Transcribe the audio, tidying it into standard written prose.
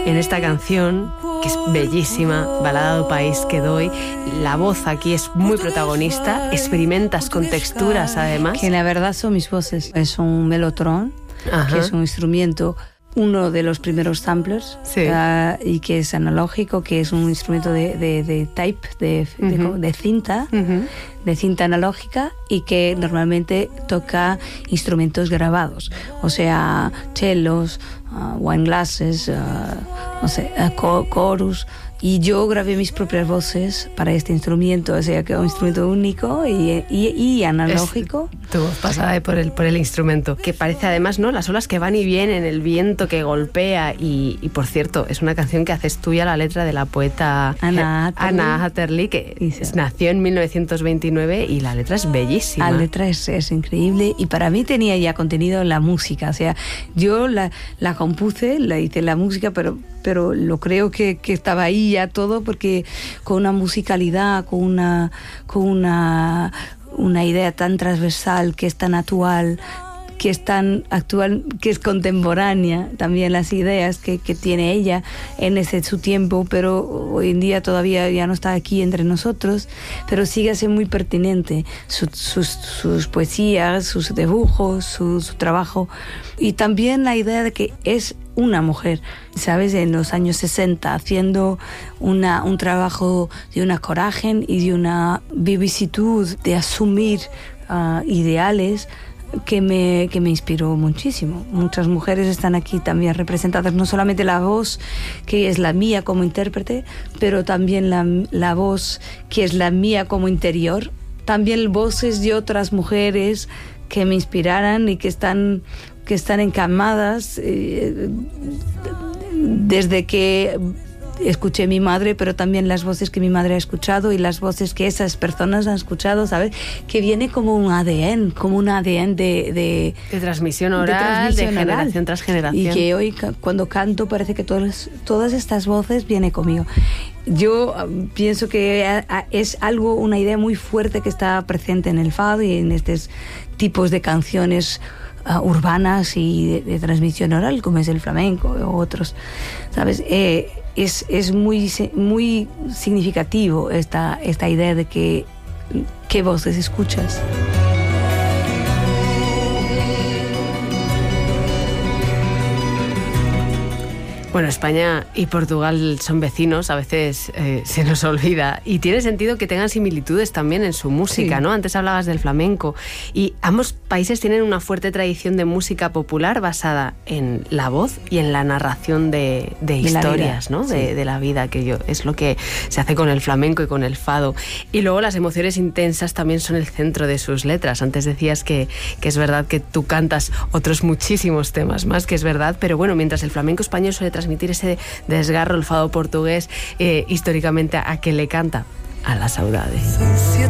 en esta canción, que es bellísima, Balada do País que doy. La voz aquí es muy protagonista, experimentas con texturas además. Que la verdad son mis voces. Es un melotron, Ajá. que es un instrumento, uno de los primeros samplers, Sí. Y que es analógico, que es un instrumento de tape, de cinta, de cinta analógica, y que normalmente toca instrumentos grabados, o sea, cellos, wine glasses, no sé, chorus. Y yo grabé mis propias voces para este instrumento, o sea, que es un instrumento único y analógico. Tu voz pasada por el instrumento, que parece además, ¿no?, las olas que van y vienen, el viento que golpea. Y por cierto, es una canción que haces tuya la letra de la poeta Anna Hatterley, que nació en 1929, y la letra es bellísima. La letra es increíble, y para mí tenía ya contenido la música, o sea, yo la compuse, la hice la música, pero lo creo que estaba ahí ya todo, porque con una musicalidad, con una idea tan transversal, que es tan actual, que es contemporánea, también las ideas que tiene ella en su tiempo, pero hoy en día todavía ya no está aquí entre nosotros, pero sigue siendo muy pertinente sus poesías, sus dibujos, su trabajo, y también la idea de que es una mujer, ¿sabes?, en los años 60, haciendo un trabajo de una coraje y de una vivacidad de asumir ideales que me inspiró muchísimo. Muchas mujeres están aquí también representadas, no solamente la voz que es la mía como intérprete, pero también la voz que es la mía como interior, también voces de otras mujeres que me inspiraran y que están encamadas desde que escuché a mi madre, pero también las voces que mi madre ha escuchado y las voces que esas personas han escuchado, ¿sabes? Que viene como un ADN, de transmisión oral, de generación tras generación. Y que hoy cuando canto parece que todas estas voces vienen conmigo. Yo pienso que es una idea muy fuerte que está presente en el fado y en estos tipos de canciones urbanas y de transmisión oral, como es el flamenco o otros, ¿sabes? Es muy significativo esta idea de qué voces escuchas. Bueno, España y Portugal son vecinos, a veces se nos olvida, y tiene sentido que tengan similitudes también en su música, sí, ¿no? Antes hablabas del flamenco, y ambos países tienen una fuerte tradición de música popular basada en la voz y en la narración de historias, ¿no? Sí. De la vida, que es lo que se hace con el flamenco y con el fado. Y luego las emociones intensas también son el centro de sus letras. Antes decías que es verdad que tú cantas otros muchísimos temas más, que es verdad, pero bueno, mientras el flamenco español suele transmitir ese desgarro, el fado portugués históricamente, ¿a qué le canta? A la saudade.